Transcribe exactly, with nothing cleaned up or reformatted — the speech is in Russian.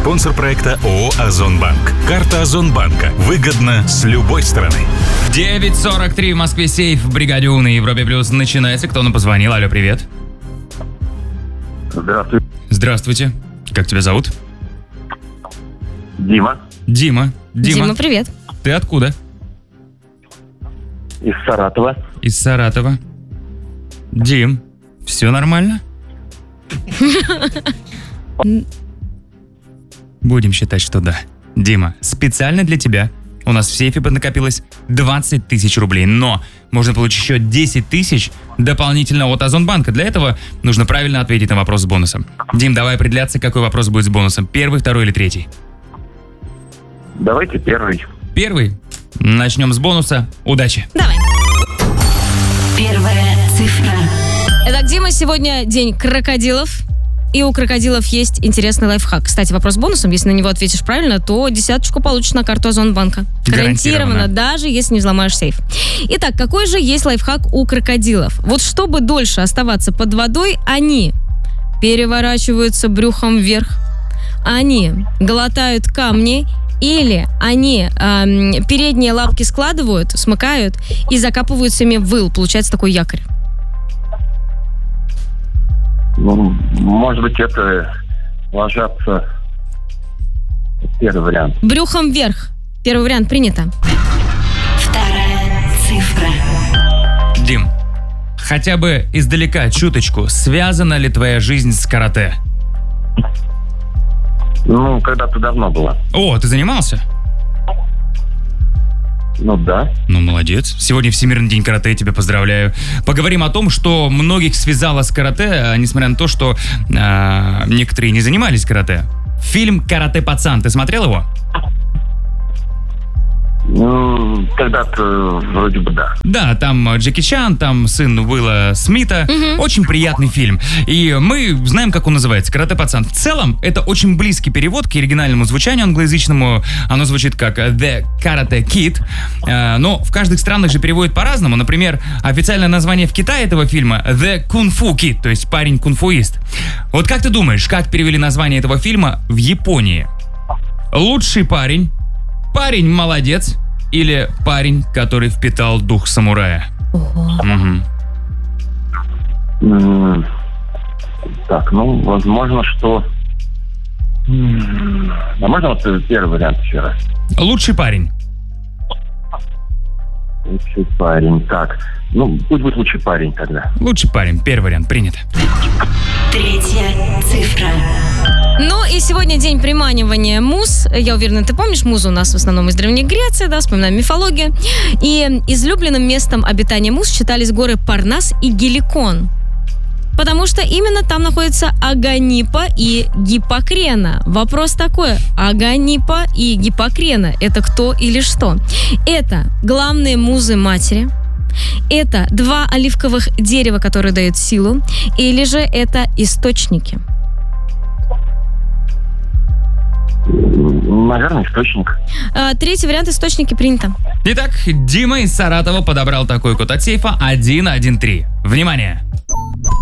Спонсор проекта ООО «Озонбанк». Карта Озонбанка. Выгодно с любой стороны. девять сорок три в Москве. Сейф в бригаде У на Европе Плюс начинается. Кто нам позвонил? Алло, привет. Здравствуйте. Здравствуйте. Как тебя зовут? Дима. Дима. Дима. Дима, привет. Ты откуда? Из Саратова. Из Саратова. Дим, все нормально? Будем считать, что да. Дима, специально для тебя у нас в сейфе поднакопилось двадцать тысяч рублей, но можно получить еще десять тысяч дополнительно от Озонбанка. Для этого нужно правильно ответить на вопрос с бонусом. Дим, давай определяться, какой вопрос будет с бонусом. Первый, второй или третий? Давайте первый. Первый. Начнем с бонуса. Удачи. Давай. Первая цифра. Итак, Дима, сегодня день крокодилов. И у крокодилов есть интересный лайфхак. Кстати, вопрос с бонусом. Если на него ответишь правильно, то десяточку получишь на карту Озонбанка. Гарантированно, даже если не взломаешь сейф. Итак, какой же есть лайфхак у крокодилов? Вот чтобы дольше оставаться под водой, они переворачиваются брюхом вверх, они глотают камни, или они э, передние лапки складывают, смыкают и закапываются ими в выл. Получается такой якорь. Ну, может быть, это ложатся... Первый вариант. Брюхом вверх. Первый вариант принято. Вторая цифра. Дим, хотя бы издалека чуточку, связана ли твоя жизнь с карате? Ну, когда-то давно было. О, ты занимался? Ну, да. Ну, молодец. Сегодня Всемирный день карате, я тебя поздравляю. Поговорим о том, что многих связало с карате, несмотря на то, что э, некоторые не занимались карате. Фильм «Карате пацан», ты смотрел его? Ну, когда-то вроде бы да. Да, там Джеки Чан, там сын Уилла Смита. Угу. Очень приятный фильм. И мы знаем, как он называется, «Карате пацан». В целом, это очень близкий перевод к оригинальному звучанию англоязычному. Оно звучит как «The Karate Kid». Но в каждых странах же переводят по-разному. Например, официальное название в Китае этого фильма «The Kung Fu Kid», то есть парень-кунфуист. Вот как ты думаешь, как перевели название этого фильма в Японии? Лучший парень, парень молодец или парень, который впитал дух самурая? Ого. Угу. М, Так, ну, возможно, что... М, А можно вот первый вариант еще раз? Лучший парень. Лучший парень. Так, ну, пусть будет лучший парень тогда. Лучший парень. Первый вариант. Принято. Третья цифра. Ну и сегодня день приманивания муз. Я уверена, ты помнишь, музы у нас в основном из Древней Греции, да, вспоминаем мифологию. И излюбленным местом обитания муз считались горы Парнас и Геликон. Потому что именно там находятся Аганипа и Гиппокрена. Вопрос такой: Аганипа и Гиппокрена – это кто или что? Это главные музы матери, это два оливковых дерева, которые дают силу, или же это источники? М, Наверное, источник. А, третий вариант – источники принято. Итак, Дима из Саратова подобрал такой код от сейфа один один три. Внимание!